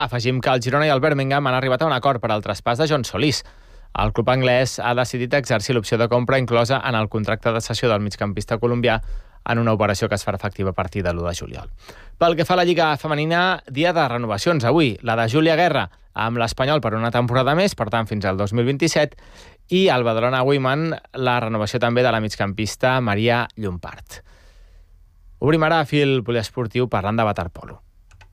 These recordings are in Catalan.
afegim que el Girona i el Birmingham han arribat a un acord per al traspàs de John Solís. El club anglès ha decidit exercir l'opció de compra inclosa en el contracte de cessió del migcampista colombià en una operació que es farà efectiva a partir de l'1 de juliol. Pel que fa a la Lliga Femenina, dia de renovacions avui. La de Júlia Guerra amb l'Espanyol per una temporada més, per tant fins al 2027, i al Badalona Women la renovació també de la migcampista Maria Llompart. Obrim ara fil poliesportiu parlant de waterpolo.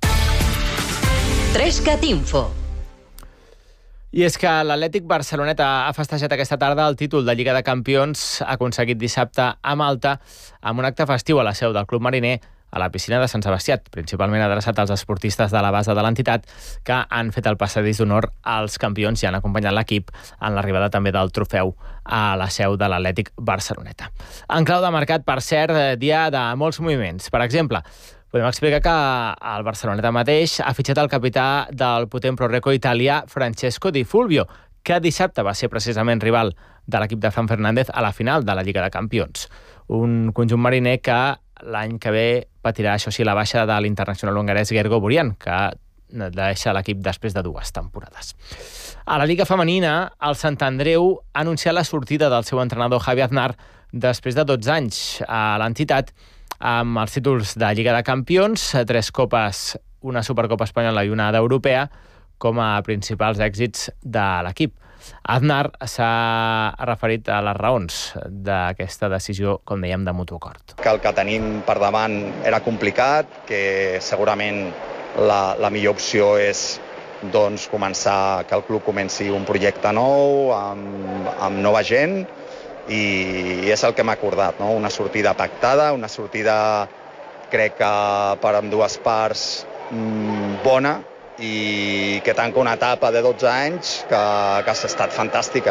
3CAT Info. I és que l'Atlètic Barceloneta ha festejat aquesta tarda el títol de Lliga de Campions aconseguit dissabte a Malta amb un acte festiu a la seu del Club Mariner a la piscina de Sant Sebastià, principalment adreçat als esportistes de la base de l'entitat que han fet el passadís d'honor als campions i han acompanyat l'equip en l'arribada també del trofeu a la seu de l'Atlètic Barceloneta. En clau de mercat, per cert, dia de molts moviments. Per exemple, podem explicar que el Barceloneta mateix ha fitxat el capità del potent Proreco italià Francesco Di Fulvio, que dissabte va ser precisament rival de l'equip de Fran Fernández a la final de la Lliga de Campions. Un conjunt mariner que l'any que ve patirà, això sí, la baixa de l'internacional hongarès Gergo Burian, que deixa l'equip després de 2 temporades. A la Lliga Femenina, el Sant Andreu ha anunciat la sortida del seu entrenador Javi Aznar després de 12 anys a l'entitat, amb els títols de Lliga de Campions, 3 copes, una Supercopa espanyola i una d'europea, com a principals èxits de l'equip. Aznar s'ha referit a les raons d'aquesta decisió, com dèiem, de mutu acord. Que el que tenim per davant era complicat, que segurament la millor opció és començar, que el club comenci un projecte nou, amb nova gent, i és el que hem acordat, no? Una sortida pactada, una sortida, crec que per ambdues parts, bona, i que tanca una etapa de 12 anys que ha estat fantàstica.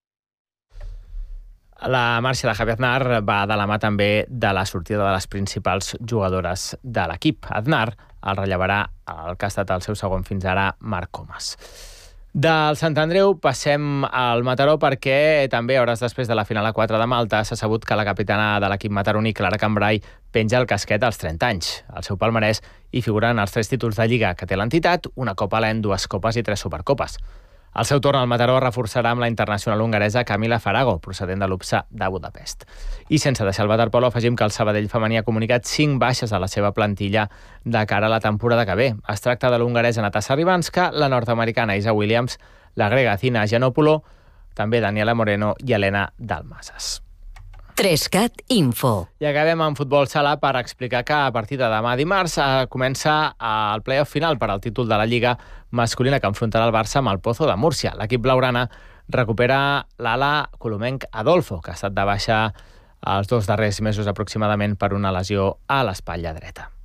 La marxa de Javi Aznar va de la mà també de la sortida de les principals jugadores de l'equip. Aznar el rellevarà el que ha estat el seu segon fins ara, Marc Comas. Del Sant Andreu passem al Mataró perquè també hores després de la final a 4 de Malta s'ha sabut que la capitana de l'equip mataroní, Clara Cambrai, penja el casquet als 30 anys. El seu palmarès hi figuren els 3 títols de Lliga que té l'entitat, una Copa Len, 2 copes i 3 supercopes. Al seu torn, el Mataró reforçarà amb la internacional hongaresa Camila Farago, procedent de l'UPSA de Budapest. I sense deixar el waterpolo, afegim que el Sabadell femení ha comunicat 5 baixes a la seva plantilla de cara a la temporada que ve. Es tracta de l'hongaresa Natasa Ribanska, la nord-americana Isa Williams, la grega Zina Giannopoulos, també Daniela Moreno i Helena Dalmasas. 3CAT Info. I acabem amb futbol sala per explicar que a partir de demà dimarts comença el play-off final per al títol de la Lliga masculina que enfrontarà el Barça amb el Pozo de Múrcia. L'equip blaugrana recupera l'ala colomenc Adolfo, que ha estat de baixa els 2 darrers mesos aproximadament per una lesió a l'espatlla dreta.